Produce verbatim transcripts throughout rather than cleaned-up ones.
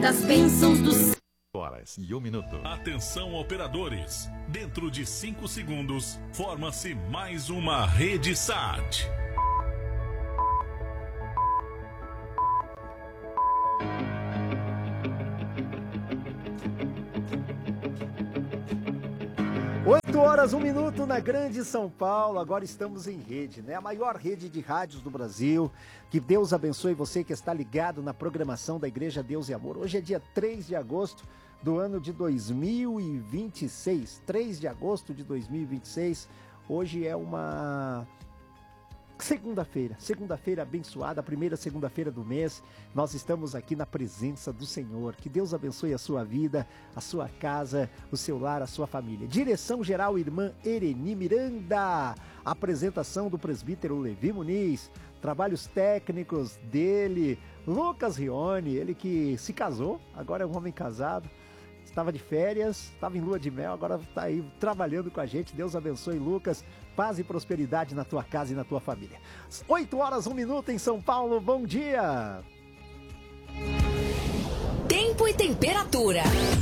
das bênçãos do céu. Horas e um minuto. Atenção, operadores. Dentro de cinco segundos, forma-se mais uma Rede Sat. oito horas, um minuto na Grande São Paulo. Agora estamos em rede, né? A maior rede de rádios do Brasil. Que Deus abençoe você que está ligado na programação da Igreja Deus e Amor. Hoje é dia três de agosto do ano de dois mil e vinte e seis. três de agosto de dois mil e vinte e seis. Hoje é uma segunda-feira, segunda-feira abençoada, a primeira segunda-feira do mês. Nós estamos aqui na presença do Senhor. Que Deus abençoe a sua vida, a sua casa, o seu lar, a sua família. Direção geral, irmã Ereni Miranda. Apresentação do presbítero Levi Muniz. Trabalhos técnicos dele, Lucas Rione, ele que se casou, agora é um homem casado. Estava de férias, estava em lua de mel, agora está aí trabalhando com a gente. Deus abençoe, Lucas. Paz e prosperidade na tua casa e na tua família. oito horas, um minuto em São Paulo. Bom dia! Tempo e temperatura.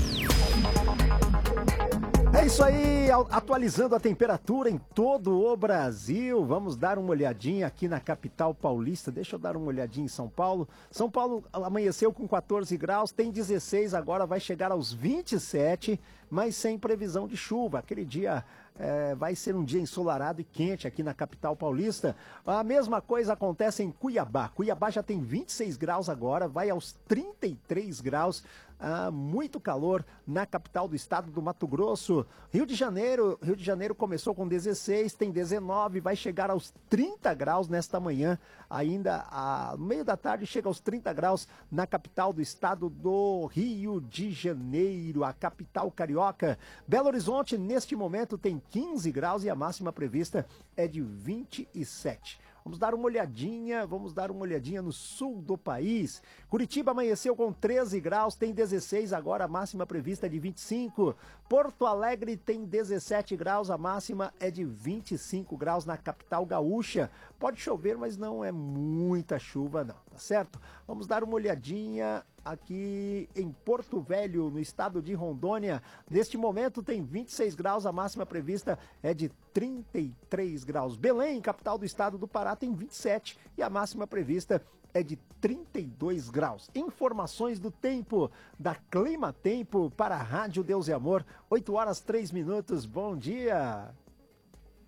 É isso aí, atualizando a temperatura em todo o Brasil. Vamos dar uma olhadinha aqui na capital paulista. Deixa eu dar uma olhadinha em São Paulo. São Paulo amanheceu com quatorze graus, tem dezesseis, agora vai chegar aos vinte e sete, mas sem previsão de chuva. Aquele dia é, vai ser um dia ensolarado e quente aqui na capital paulista. A mesma coisa acontece em Cuiabá. Cuiabá já tem vinte e seis graus agora, vai aos trinta e três graus. Ah, muito calor na capital do estado do Mato Grosso. Rio de Janeiro, Rio de Janeiro começou com dezesseis, tem dezenove, vai chegar aos trinta graus nesta manhã. Ainda a, no meio da tarde chega aos trinta graus na capital do estado do Rio de Janeiro, a capital carioca. Belo Horizonte, neste momento, tem quinze graus e a máxima prevista é de vinte e sete. Vamos dar uma olhadinha, vamos dar uma olhadinha no sul do país. Curitiba amanheceu com treze graus, tem dezesseis agora, a máxima prevista é de vinte e cinco. Porto Alegre tem dezessete graus, a máxima é de vinte e cinco graus na capital gaúcha. Pode chover, mas não é muita chuva não, tá certo? Vamos dar uma olhadinha aqui em Porto Velho, no estado de Rondônia. Neste momento tem vinte e seis graus, a máxima prevista é de trinta e três graus. Belém, capital do estado do Pará, tem vinte e sete e a máxima prevista é de trinta e dois graus. Informações do tempo da Clima Tempo para a Rádio Deus e Amor. oito horas, três minutos. Bom dia!